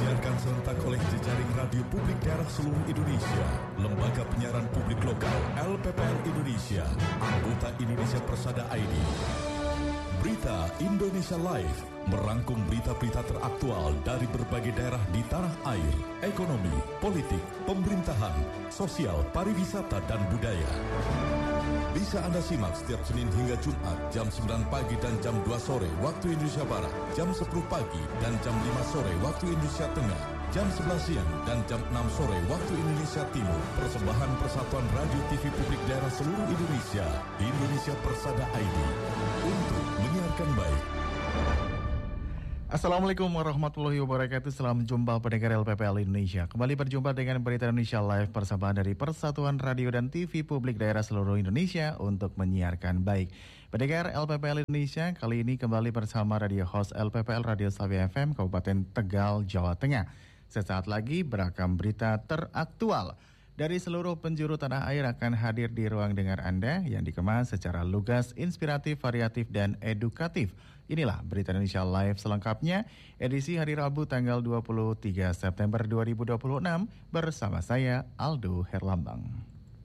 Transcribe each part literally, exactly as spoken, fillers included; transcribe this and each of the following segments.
Disiarkan serentak oleh jejaring radio publik daerah seluruh Indonesia, Lembaga Penyiaran Publik Lokal L P P L Indonesia, anggota Indonesia Persada I D. Berita Indonesia Live merangkum berita-berita teraktual dari berbagai daerah di tanah air, ekonomi, politik, pemerintahan, sosial, pariwisata, dan budaya. Bisa Anda simak setiap Senin hingga Jumat jam sembilan pagi dan jam dua sore waktu Indonesia Barat, jam sepuluh pagi dan jam lima sore waktu Indonesia Tengah, jam sebelas siang dan jam enam sore waktu Indonesia Timur. Persembahan Persatuan Radio T V Publik Daerah seluruh Indonesia, Indonesia Persada I D, untuk menyiarkan baik. Assalamualaikum warahmatullahi wabarakatuh. Selamat jumpa pendengar L P P L Indonesia. Kembali berjumpa dengan Berita Indonesia Live, persembahan dari Persatuan Radio dan T V Publik Daerah seluruh Indonesia untuk menyiarkan baik. Pendengar L P P L Indonesia, kali ini kembali bersama radio host L P P L Radio Slawi F M Kabupaten Tegal, Jawa Tengah. Sesaat lagi beragam berita teraktual dari seluruh penjuru tanah air akan hadir di ruang dengar Anda yang dikemas secara lugas, inspiratif, variatif, dan edukatif. Inilah Berita Indonesia Live selengkapnya, edisi hari Rabu tanggal dua puluh tiga September dua ribu dua puluh enam bersama saya Aldo Herlambang.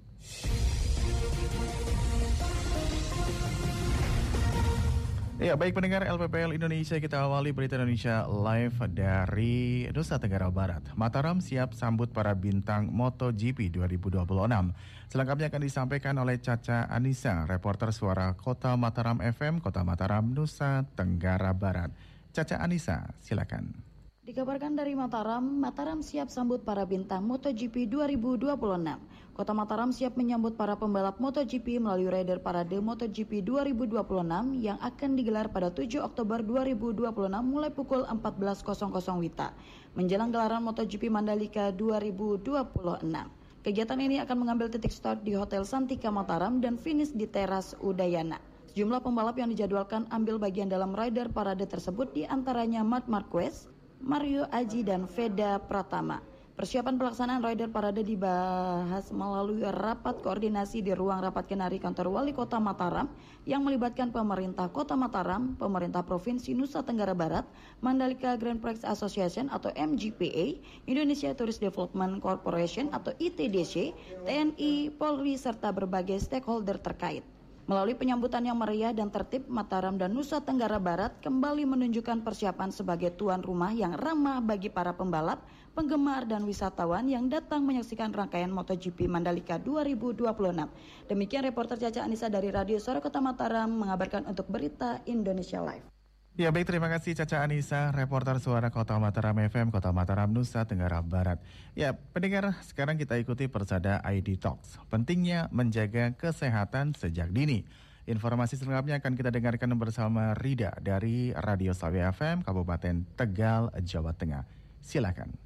Ya, baik pendengar L P P L Indonesia, kita awali Berita Indonesia Live dari Nusa Tenggara Barat. Mataram siap sambut para bintang MotoGP dua ribu dua puluh enam. Selengkapnya akan disampaikan oleh Caca Anissa, reporter suara Kota Mataram F M, Kota Mataram, Nusa Tenggara Barat. Caca Anissa, silakan. Dikabarkan dari Mataram, Mataram siap sambut para bintang MotoGP dua ribu dua puluh enam. Kota Mataram siap menyambut para pembalap MotoGP melalui Rider Parade MotoGP dua ribu dua puluh enam yang akan digelar pada tujuh Oktober dua ribu dua puluh enam mulai pukul empat belas W I T A menjelang gelaran MotoGP Mandalika dua ribu dua puluh enam. Kegiatan ini akan mengambil titik start di Hotel Santika Mataram dan finish di Teras Udayana. Sejumlah pembalap yang dijadwalkan ambil bagian dalam Rider Parade tersebut diantaranya Marc Marquez, Mario Aji, dan Veda Pratama. Persiapan pelaksanaan Rider Parade dibahas melalui rapat koordinasi di ruang rapat Kenari kantor Wali Kota Mataram yang melibatkan pemerintah Kota Mataram, pemerintah Provinsi Nusa Tenggara Barat, Mandalika Grand Prix Association atau M G P A, Indonesia Tourist Development Corporation atau I T D C, T N I, Polri, serta berbagai stakeholder terkait. Melalui penyambutan yang meriah dan tertib, Mataram dan Nusa Tenggara Barat kembali menunjukkan persiapan sebagai tuan rumah yang ramah bagi para pembalap, penggemar, dan wisatawan yang datang menyaksikan rangkaian MotoGP Mandalika dua ribu dua puluh enam. Demikian reporter Caca Anissa dari Radio Suara Kota Mataram mengabarkan untuk Berita Indonesia Live. Ya baik, terima kasih Caca Anissa, reporter suara Kota Mataram F M, Kota Mataram, Nusa Tenggara Barat. Ya pendengar, sekarang kita ikuti Persada I D Talks. Pentingnya menjaga kesehatan sejak dini. Informasi selengkapnya akan kita dengarkan bersama Rida dari Radio Slawi F M, Kabupaten Tegal, Jawa Tengah. Silakan.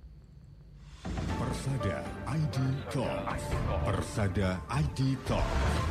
Persada I D Talks. Persada I D Talks.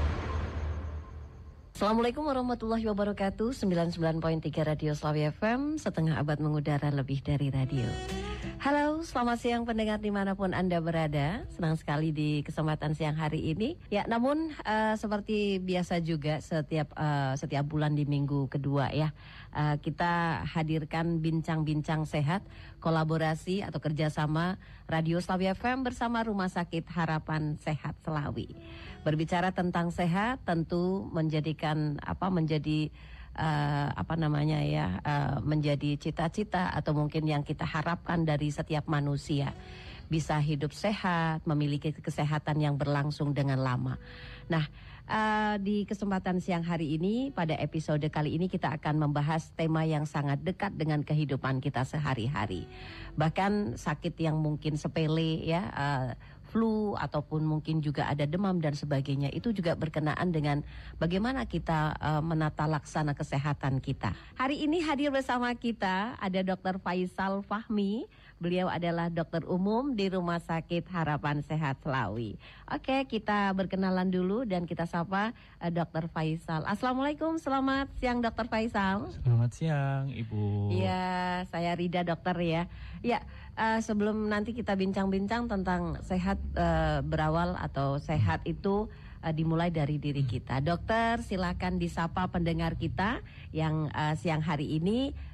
Assalamualaikum warahmatullahi wabarakatuh. sembilan puluh sembilan koma tiga Radio Slawi F M, setengah abad mengudara lebih dari radio. Halo, selamat siang pendengar dimanapun Anda berada. Senang sekali di kesempatan siang hari ini. Ya, namun uh, seperti biasa juga setiap uh, setiap bulan di minggu kedua ya, uh, kita hadirkan bincang-bincang sehat, kolaborasi atau kerjasama Radio Slawi F M bersama Rumah Sakit Harapan Sehat Slawi. Berbicara tentang sehat tentu menjadikan apa menjadi Uh, apa namanya ya uh, menjadi cita-cita atau mungkin yang kita harapkan dari setiap manusia, bisa hidup sehat, memiliki kesehatan yang berlangsung dengan lama. Nah, uh, di kesempatan siang hari ini, pada episode kali ini kita akan membahas tema yang sangat dekat dengan kehidupan kita sehari-hari. Bahkan sakit yang mungkin sepele ya, uh, flu ataupun mungkin juga ada demam dan sebagainya, itu juga berkenaan dengan bagaimana kita uh, menata laksana kesehatan kita. Hari ini hadir bersama kita ada Dokter Faisal Fahmi. Beliau adalah dokter umum di Rumah Sakit Harapan Sehat Slawi. Oke, kita berkenalan dulu dan kita sapa uh, Dokter Faisal. Assalamualaikum, selamat siang Dokter Faisal. Selamat siang Ibu. Iya, saya Rida dokter ya. Ya, uh, sebelum nanti kita bincang-bincang tentang sehat uh, berawal atau sehat itu uh, dimulai dari diri kita. Dokter, silakan disapa pendengar kita yang uh, siang hari ini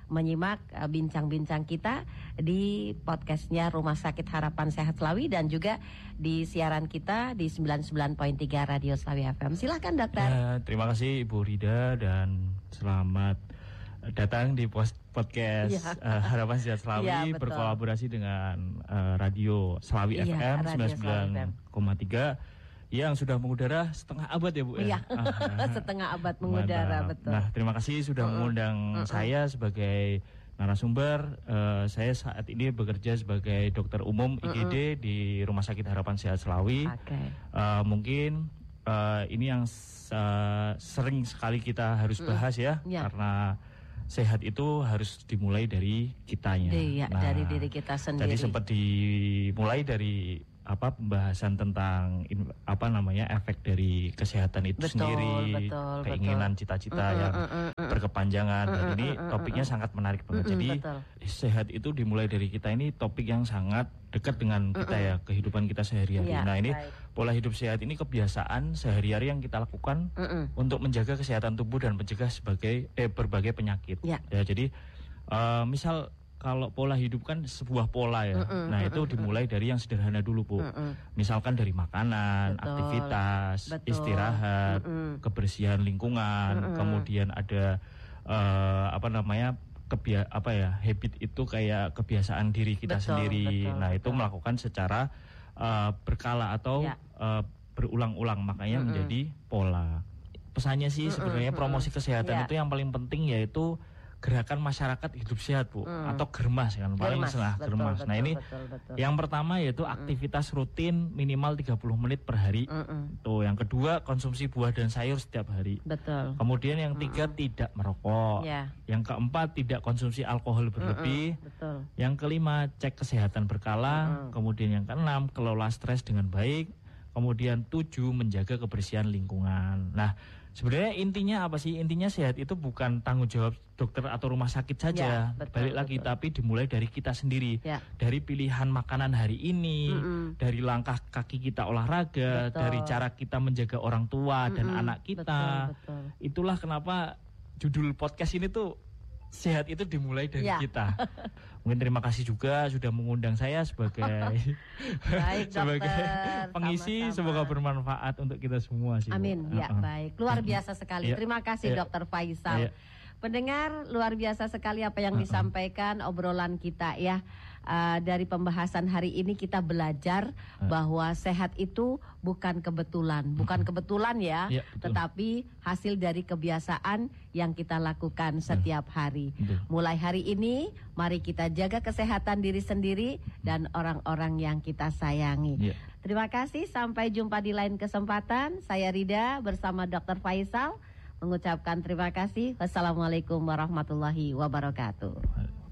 menyimak uh, bincang-bincang kita di podcastnya Rumah Sakit Harapan Sehat Slawi dan juga di siaran kita di sembilan puluh sembilan koma tiga Radio Slawi F M. Silahkan dokter. Uh, terima kasih Ibu Rida dan selamat datang di post podcast ya. uh, Harapan Sehat Slawi ya, berkolaborasi dengan uh, Radio Slawi ya, F M sembilan puluh sembilan koma tiga yang sudah mengudara setengah abad ya Bu ya. Iya. Ah, setengah abad mengudara, mantap. betul. Nah, terima kasih sudah uh-uh. mengundang uh-uh. saya sebagai narasumber. Uh, saya saat ini bekerja sebagai dokter umum I G D uh-uh. di Rumah Sakit Harapan Sehat Slawi. Okay. Uh, mungkin uh, ini yang uh, sering sekali kita harus bahas ya, uh-uh. karena sehat itu harus dimulai dari kitanya. Iya, nah, dari diri kita sendiri. Jadi sempat dimulai dari apa pembahasan tentang in, apa namanya efek dari kesehatan itu betul, sendiri, betul, keinginan betul. cita-cita mm, yang mm, mm, berkepanjangan. Mm, dan mm, ini topiknya mm, sangat menarik banget. Mm, Jadi betul. sehat itu dimulai dari kita, ini topik yang sangat dekat dengan kita mm, ya, kehidupan kita sehari-hari. Ya, nah ini baik. Pola hidup sehat ini kebiasaan sehari-hari yang kita lakukan mm, mm. untuk menjaga kesehatan tubuh dan mencegah sebagai eh, berbagai penyakit. Ya, ya jadi uh, misal kalau pola hidup kan sebuah pola ya. Mm-mm, nah, itu dimulai dari yang sederhana dulu, Bu. Mm-mm. Misalkan dari makanan, betul, aktivitas, betul. istirahat, Mm-mm. kebersihan lingkungan, Mm-mm. kemudian ada uh, apa namanya? Kebia- apa ya? habit itu kayak kebiasaan diri kita betul, sendiri. Betul, nah, betul. Itu melakukan secara uh, berkala atau ya. uh, berulang-ulang, makanya Mm-mm. menjadi pola. Pesannya sih Mm-mm. sebenarnya promosi kesehatan ya. itu yang paling penting yaitu gerakan masyarakat hidup sehat, Bu, hmm. atau germas kan paling setelah germas. Betul, nah ini betul, betul. Yang pertama yaitu hmm. aktivitas rutin minimal tiga puluh menit per hari. Hmm. Tuh, yang kedua konsumsi buah dan sayur setiap hari. Betul. Kemudian yang tiga hmm. tidak merokok. Ya. Yang keempat tidak konsumsi alkohol berlebih. Hmm. Betul. Yang kelima cek kesehatan berkala. Hmm. Kemudian yang keenam kelola stres dengan baik. Kemudian tujuh menjaga kebersihan lingkungan. Nah, sebenarnya intinya apa sih? Intinya sehat itu bukan tanggung jawab dokter atau rumah sakit saja. Ya, betul, balik lagi, betul. Tapi dimulai dari kita sendiri. Ya. Dari pilihan makanan hari ini, Mm-mm. dari langkah kaki kita olahraga, betul. Dari cara kita menjaga orang tua Mm-mm. dan anak kita. Betul, betul. Itulah kenapa judul podcast ini tuh sehat itu dimulai dari ya. kita. Mungkin terima kasih juga sudah mengundang saya sebagai baik, sebagai pengisi. Sama-sama. Semoga bermanfaat untuk kita semua sih. Amin. Bu. Ya, uh-uh. baik. Luar biasa sekali. Ya. Terima kasih ya. Dokter Faisal. Ya. Pendengar, luar biasa sekali apa yang uh-uh. disampaikan obrolan kita ya. Uh, dari pembahasan hari ini kita belajar uh. bahwa sehat itu bukan kebetulan, bukan kebetulan ya, ya tetapi hasil dari kebiasaan yang kita lakukan setiap hari. Betul. Mulai hari ini, mari kita jaga kesehatan diri sendiri dan orang-orang yang kita sayangi. Ya. Terima kasih, sampai jumpa di lain kesempatan. Saya Rida bersama dokter Faisal mengucapkan terima kasih. Wassalamualaikum warahmatullahi wabarakatuh.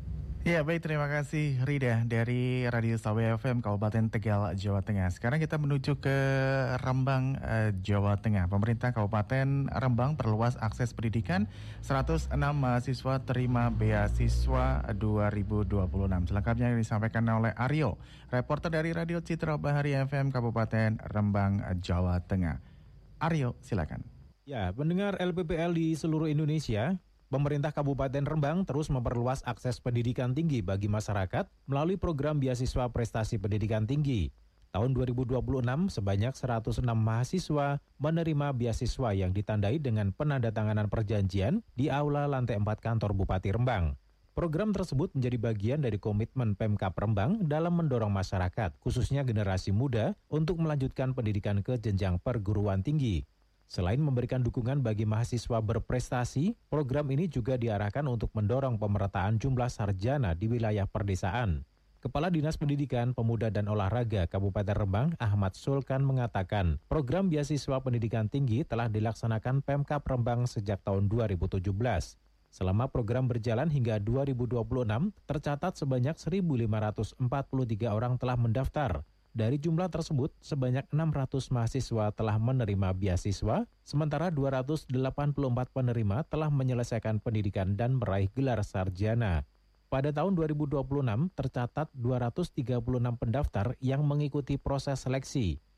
Ya, baik, terima kasih Rida dari Radio Slawi F M Kabupaten Tegal, Jawa Tengah. Sekarang kita menuju ke Rembang, eh, Jawa Tengah. Pemerintah Kabupaten Rembang perluas akses pendidikan, seratus enam mahasiswa terima beasiswa dua ribu dua puluh enam. Selengkapnya disampaikan oleh Aryo, reporter dari Radio Citra Bahari F M Kabupaten Rembang, Jawa Tengah. Aryo, silakan. Ya, pendengar L P P L di seluruh Indonesia, pemerintah Kabupaten Rembang terus memperluas akses pendidikan tinggi bagi masyarakat melalui program beasiswa prestasi pendidikan tinggi. Tahun dua ribu dua puluh enam, sebanyak seratus enam mahasiswa menerima beasiswa yang ditandai dengan penandatanganan perjanjian di Aula Lantai empat Kantor Bupati Rembang. Program tersebut menjadi bagian dari komitmen Pemkab Rembang dalam mendorong masyarakat, khususnya generasi muda, untuk melanjutkan pendidikan ke jenjang perguruan tinggi. Selain memberikan dukungan bagi mahasiswa berprestasi, program ini juga diarahkan untuk mendorong pemerataan jumlah sarjana di wilayah perdesaan. Kepala Dinas Pendidikan, Pemuda dan Olahraga Kabupaten Rembang, Ahmad Sulkan, mengatakan program beasiswa pendidikan tinggi telah dilaksanakan Pemkab Rembang sejak tahun dua ribu tujuh belas. Selama program berjalan hingga dua ribu dua puluh enam, tercatat sebanyak seribu lima ratus empat puluh tiga orang telah mendaftar. Dari jumlah tersebut, sebanyak enam ratus mahasiswa telah menerima beasiswa, sementara dua ratus delapan puluh empat penerima telah menyelesaikan pendidikan dan meraih gelar sarjana. Pada tahun dua ribu dua puluh enam, tercatat dua ratus tiga puluh enam pendaftar yang mengikuti proses seleksi.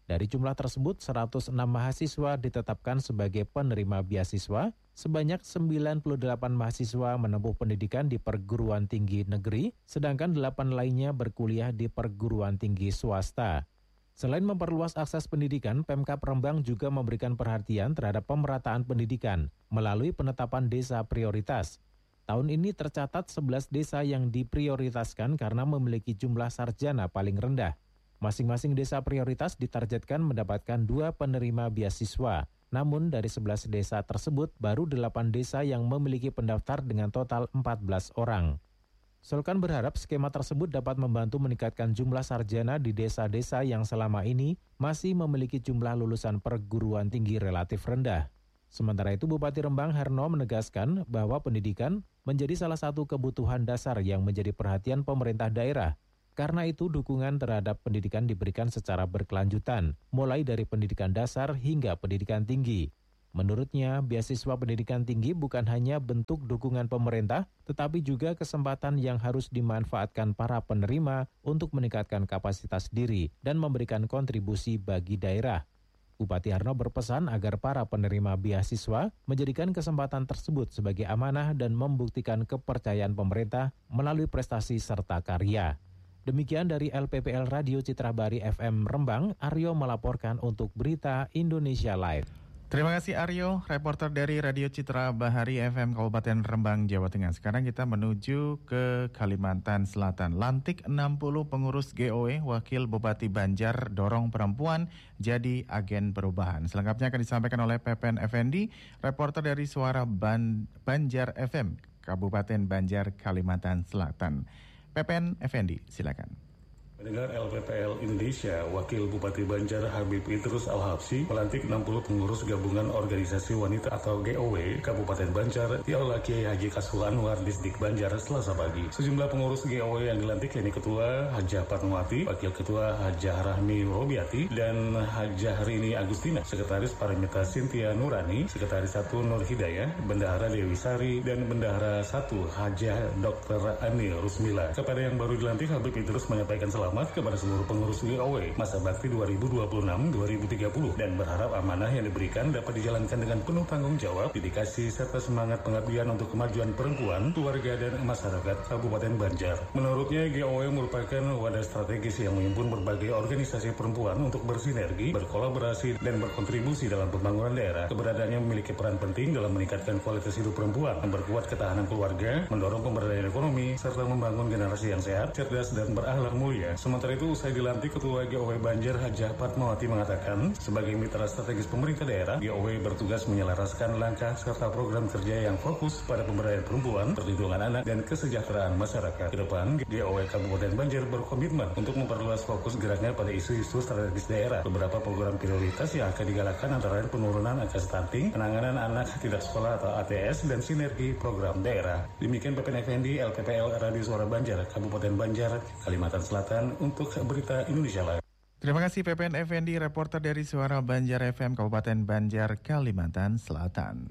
Dari jumlah tersebut, seratus enam mahasiswa ditetapkan sebagai penerima beasiswa, sebanyak sembilan puluh delapan mahasiswa menempuh pendidikan di perguruan tinggi negeri, sedangkan delapan lainnya berkuliah di perguruan tinggi swasta. Selain memperluas akses pendidikan, Pemkab Rembang juga memberikan perhatian terhadap pemerataan pendidikan melalui penetapan desa prioritas. Tahun ini tercatat sebelas desa yang diprioritaskan karena memiliki jumlah sarjana paling rendah. Masing-masing desa prioritas ditargetkan mendapatkan dua penerima beasiswa. Namun dari sebelas desa tersebut, baru delapan desa yang memiliki pendaftar dengan total empat belas orang. Solkan berharap skema tersebut dapat membantu meningkatkan jumlah sarjana di desa-desa yang selama ini masih memiliki jumlah lulusan perguruan tinggi relatif rendah. Sementara itu, Bupati Rembang Herno menegaskan bahwa pendidikan menjadi salah satu kebutuhan dasar yang menjadi perhatian pemerintah daerah. Karena itu, dukungan terhadap pendidikan diberikan secara berkelanjutan, mulai dari pendidikan dasar hingga pendidikan tinggi. Menurutnya, beasiswa pendidikan tinggi bukan hanya bentuk dukungan pemerintah, tetapi juga kesempatan yang harus dimanfaatkan para penerima untuk meningkatkan kapasitas diri dan memberikan kontribusi bagi daerah. Bupati Harno berpesan agar para penerima beasiswa menjadikan kesempatan tersebut sebagai amanah dan membuktikan kepercayaan pemerintah melalui prestasi serta karya. Demikian dari L P P L Radio Citra Bahari F M Rembang, Aryo melaporkan untuk Berita Indonesia Live. Terima kasih Aryo, reporter dari Radio Citra Bahari F M Kabupaten Rembang, Jawa Tengah. Sekarang kita menuju ke Kalimantan Selatan. Lantik enam puluh pengurus G O W, Wakil Bupati Banjar dorong perempuan jadi agen perubahan. Selengkapnya akan disampaikan oleh Pepen Effendi, reporter dari Suara Ban- Banjar F M, Kabupaten Banjar, Kalimantan Selatan. Pepen Effendi, silakan. Pendengar L P P L Indonesia, Wakil Bupati Banjar Habib Idrus Al-Habsyi melantik enam puluh pengurus gabungan organisasi wanita atau G O W Kabupaten Banjar di Aula Kiai Haji Kasful Anwar Distrik Banjar Selasa pagi. Sejumlah pengurus G O W yang dilantik yakni Ketua Hajah Fatmawati, Wakil Ketua Hajah Rahmi Robiati, dan Hajah Rini Agustina, Sekretaris Paramita Sintia Nurani, Sekretaris satu Nur Hidayah, Bendahara Dewi Sari, dan Bendahara satu Hajah Dokter Ani Rusmila. Kepada yang baru dilantik, Habib Idrus menyampaikan selamat Selamat kepada seluruh pengurus G O W masa bakti dua ribu dua puluh enam sampai dua ribu tiga puluh dan berharap amanah yang diberikan dapat dijalankan dengan penuh tanggung jawab, dedikasi serta semangat pengabdian untuk kemajuan perempuan, keluarga dan masyarakat Kabupaten Banjar. Menurutnya, G O W merupakan wadah strategis yang menghimpun berbagai organisasi perempuan untuk bersinergi, berkolaborasi dan berkontribusi dalam pembangunan daerah. Keberadaannya memiliki peran penting dalam meningkatkan kualitas hidup perempuan, memperkuat ketahanan keluarga, mendorong pemberdayaan ekonomi serta membangun generasi yang sehat, cerdas dan berakhlak mulia. Sementara itu, usai dilantik, Ketua G O W Banjar Hajah Fatmawati mengatakan, sebagai mitra strategis pemerintah daerah, G O W bertugas menyelaraskan langkah serta program kerja yang fokus pada pemberdayaan perempuan, perlindungan anak, dan kesejahteraan masyarakat. Ke depan, G O W Kabupaten Banjar berkomitmen untuk memperluas fokus geraknya pada isu-isu strategis daerah. Beberapa program prioritas yang akan digalakkan antara lain penurunan angka stunting, penanganan anak tidak sekolah atau A T S, dan sinergi program daerah. Demikian Pepen Effendi, L P P L Radio Suara Banjar, Kabupaten Banjar, Kalimantan Selatan, untuk Berita Indonesia Live. Terima kasih Pepen Effendi, reporter dari Suara Banjar F M Kabupaten Banjar, Kalimantan Selatan.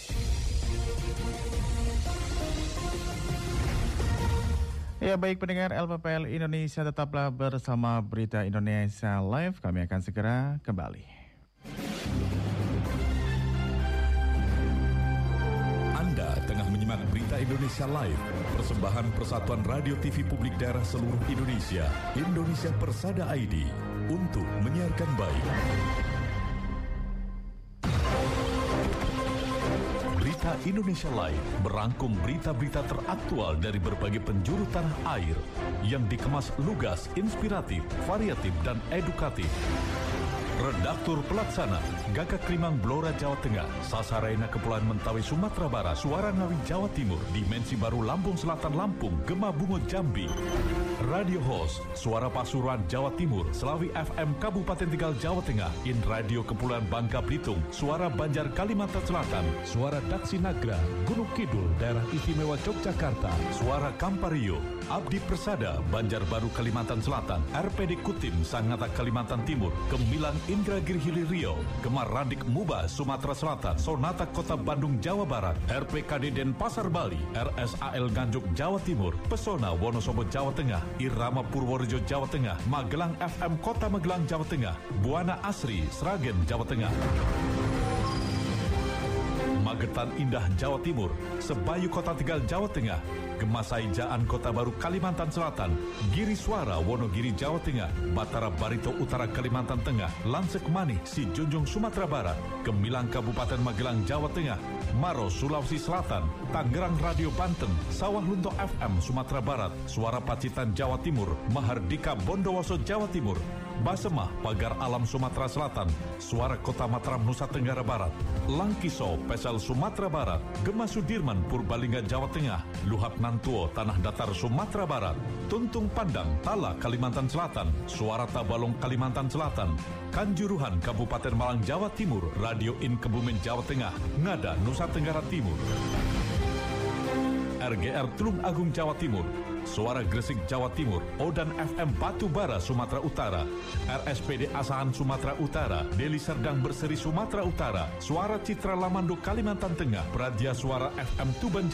Ya baik pendengar L P P L Indonesia, tetaplah bersama Berita Indonesia Live. Kami akan segera kembali. Anda tengah menyimak Berita Indonesia Live, persembahan Persatuan Radio T V Publik Daerah Seluruh Indonesia, Indonesia Persada I D, untuk menyiarkan baik. Berita Indonesia Live merangkum berita-berita teraktual dari berbagai penjuru tanah air yang dikemas lugas, inspiratif, variatif, dan edukatif. Redaktur Pelaksana, Gagak Limang Blora Jawa Tengah, Sasarena Kepulauan Mentawai Sumatera Barat, Suara Ngawi Jawa Timur, Dimensi Baru Lampung Selatan Lampung, Gema Bungo Jambi. Radio Host, Suara Pasuruan Jawa Timur, Selawi F M Kabupaten Tegal Jawa Tengah, In Radio Kepulauan Bangka Belitung, Suara Banjar Kalimantan Selatan, Suara Daksi Nagra, Gunung Kidul, Daerah Istimewa Yogyakarta, Suara Kampario, Abdi Persada, Banjarbaru Kalimantan Selatan, R P D Kutim, Sangatta Kalimantan Timur, Gemilang Indra Girhili Riau, Gemar Radik Muba Sumatera Selatan, Sonata Kota Bandung Jawa Barat, R P K D Denpasar Bali, R S A L Nganjuk Jawa Timur, Pesona Wonosobo Jawa Tengah, Irama Purworejo, Jawa Tengah, Magelang F M Kota Magelang, Jawa Tengah, Buana Asri, Sragen, Jawa Tengah, Magetan Indah, Jawa Timur, Sebayu Kota Tegal, Jawa Tengah, Gemasai Jaan Kota Baru, Kalimantan Selatan, Giri Suara, Wonogiri, Jawa Tengah, Batara Barito Utara, Kalimantan Tengah, Lansek Manih, Sijunjung, Sumatera Barat, Gemilang Kabupaten Magelang, Jawa Tengah, Maros, Sulawesi Selatan, Tangerang Radio Banten, Sawah Lunto F M, Sumatera Barat, Suara Pacitan, Jawa Timur, Mahardika Bondowoso, Jawa Timur, Basemah, Pagar Alam, Sumatera Selatan, Suara Kota Mataram, Nusa Tenggara Barat, Langkiso, Pesel, Sumatera Barat, Gema Sudirman, Purbalingga, Jawa Tengah, Luhak Nantuo, Tanah Datar, Sumatera Barat, Tuntung Pandang, Tala, Kalimantan Selatan, Suara Tabalong, Kalimantan Selatan, Kanjuruhan, Kabupaten Malang, Jawa Timur, Radio In Kebumen, Jawa Tengah, Ngada, Nusa Tenggara Timur, R G R Tulung Agung, Jawa Timur, Suara Gresik, Jawa Timur, Odan F M Batubara, Sumatera Utara, R S P D Asahan, Sumatera Utara, Deli Serdang Berseri, Sumatera Utara, Suara Citra Lamando, Kalimantan Tengah, Pradia Suara F M Tuban,